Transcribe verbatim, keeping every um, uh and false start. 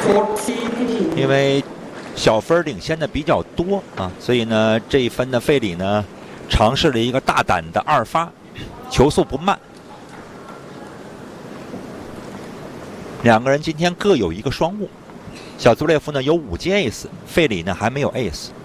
因为小分领先的比较多啊，所以呢，这一分的费里呢，尝试了一个大胆的二发，球速不慢。两个人今天各有一个双误，小祖列夫呢有五记 ace， 费里呢还没有 ace。